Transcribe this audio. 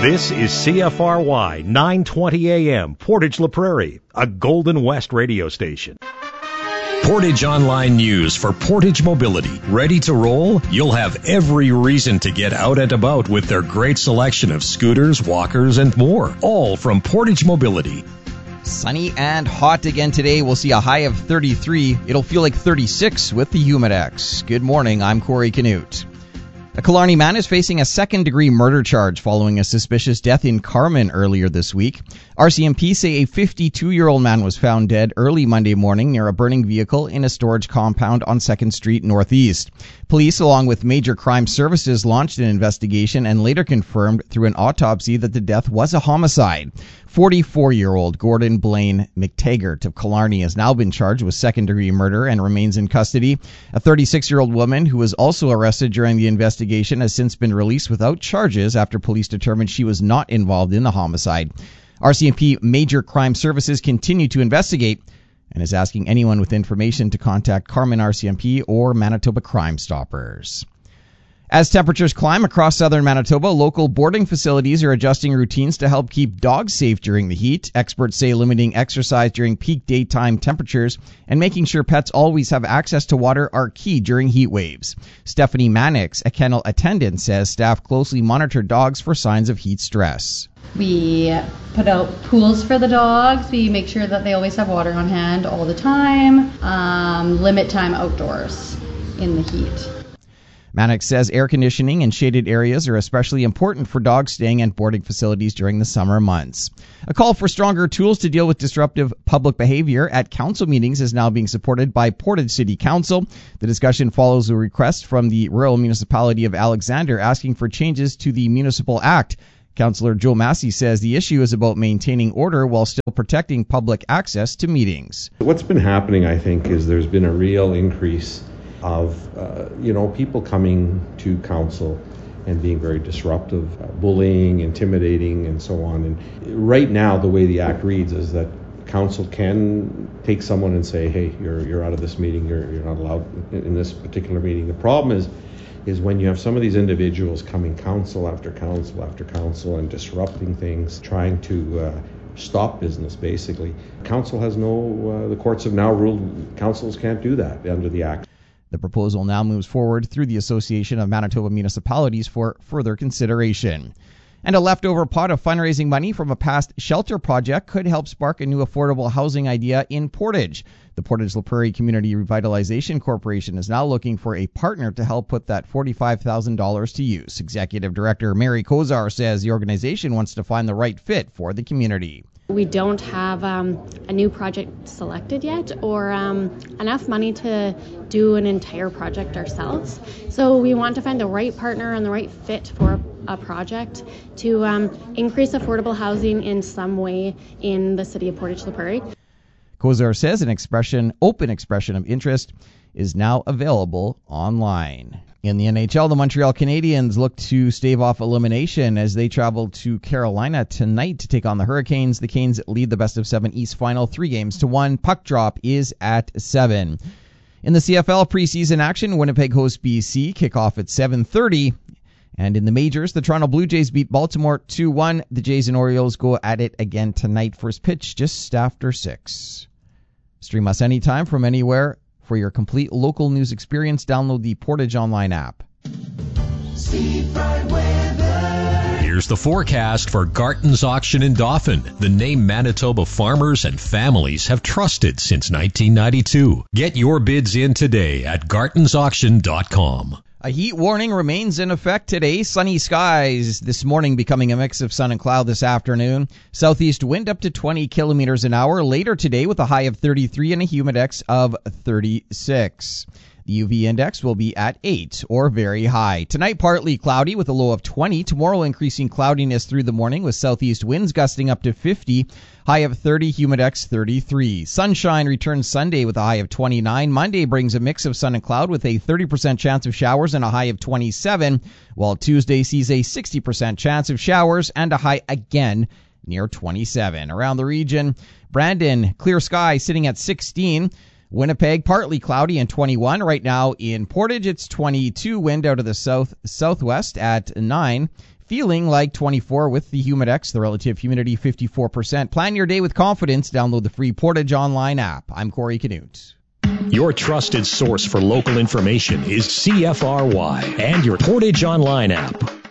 This is CFRY 920 AM, Portage La Prairie, a Golden West radio station. Portage Online News for Portage Mobility. Ready to roll? You'll have every reason to get out and about with their great selection of scooters, walkers, and more. All from Portage Mobility. Sunny and hot again today. We'll see a high of 33. It'll feel like 36 with the Humidex. Good morning. I'm Corey Canute. A Killarney man is facing a second-degree murder charge following a suspicious death in Carman earlier this week. RCMP say a 52-year-old man was found dead early Monday morning near a burning vehicle in a storage compound on 2nd Street Northeast. Police, along with Major Crime Services, launched an investigation and later confirmed through an autopsy that the death was a homicide. 44-year-old Gordon Blaine McTaggart of Killarney has now been charged with second-degree murder and remains in custody. A 36-year-old woman who was also arrested during the investigation has since been released without charges after police determined she was not involved in the homicide. RCMP Major Crime Services continue to investigate and is asking anyone with information to contact Carman RCMP or Manitoba Crime Stoppers. As temperatures climb across southern Manitoba, local boarding facilities are adjusting routines to help keep dogs safe during the heat. Experts say limiting exercise during peak daytime temperatures and making sure pets always have access to water are key during heat waves. Stephanie Mannix, a kennel attendant, says staff closely monitor dogs for signs of heat stress. We put out pools for the dogs. We make sure that they always have water on hand all the time. Limit time outdoors in the heat. Mannix says air conditioning and shaded areas are especially important for dogs staying at boarding facilities during the summer months. A call for stronger tools to deal with disruptive public behavior at council meetings is now being supported by Portage City Council. The discussion follows a request from the Rural Municipality of Alexander asking for changes to the Municipal Act. Councillor Joe Massey says the issue is about maintaining order while still protecting public access to meetings. What's been happening, I think, is there's been a real increase of people coming to council and being very disruptive, bullying, intimidating, and so on. And right now, the way the act reads is that council can take someone and say, hey, you're out of this meeting, you're not allowed in this particular meeting. The problem is when you have some of these individuals coming council after council after council and disrupting things, trying to stop business, basically. Council has the courts have now ruled councils can't do that under the act. The proposal now moves forward through the Association of Manitoba Municipalities for further consideration. And a leftover pot of fundraising money from a past shelter project could help spark a new affordable housing idea in Portage. The Portage La Prairie Community Revitalization Corporation is now looking for a partner to help put that $45,000 to use. Executive Director Mary Kozar says the organization wants to find the right fit for the community. We don't have a new project selected yet or enough money to do an entire project ourselves. So we want to find the right partner and the right fit for a project to increase affordable housing in some way in the city of Portage La Prairie. Kozar says an open expression of interest is now available online. In the NHL, the Montreal Canadiens look to stave off elimination as they travel to Carolina tonight to take on the Hurricanes. The Canes lead the best-of-7 East final 3-1. Puck drop is at 7. In the CFL preseason action, Winnipeg hosts BC. Kickoff at 7:30. And in the majors, the Toronto Blue Jays beat Baltimore 2-1. The Jays and Orioles go at it again tonight. First pitch just after 6. Stream us anytime from anywhere. For your complete local news experience, download the Portage Online app. Here's the forecast for Garton's Auction in Dauphin, the name Manitoba farmers and families have trusted since 1992. Get your bids in today at gartonsauction.com. A heat warning remains in effect today. Sunny skies this morning, becoming a mix of sun and cloud this afternoon. Southeast wind up to 20 kilometers an hour later today with a high of 33 and a humidex of 36. The UV index will be at 8 or very high. Tonight, partly cloudy with a low of 20. Tomorrow, increasing cloudiness through the morning with southeast winds gusting up to 50. High of 30, humidex 33. Sunshine returns Sunday with a high of 29. Monday brings a mix of sun and cloud with a 30% chance of showers and a high of 27, while Tuesday sees a 60% chance of showers and a high again near 27. Around the region, Brandon, clear sky sitting at 16. Winnipeg, partly cloudy and 21. Right now in Portage, it's 22. Wind out of the southwest at 9. feeling like 24 with the Humidex, the relative humidity 54%. Plan your day with confidence. Download the free Portage Online app. I'm Corey Canute. Your trusted source for local information is CFRY and your Portage Online app.